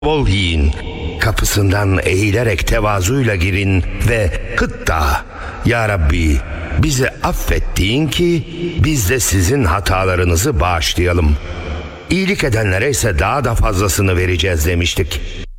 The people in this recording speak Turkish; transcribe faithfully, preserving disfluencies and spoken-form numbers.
bol yiyin. Kapısından eğilerek tevazuyla girin ve hıtta ya Rabbi bizi affettiğin ki biz de sizin hatalarınızı bağışlayalım. İyilik edenlere ise daha da fazlasını vereceğiz demiştik.